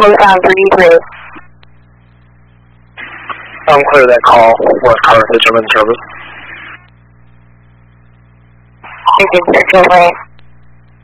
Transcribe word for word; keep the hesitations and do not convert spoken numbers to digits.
close on three, please. Unclear that call. West Carthage, I'm in service. I did circle right.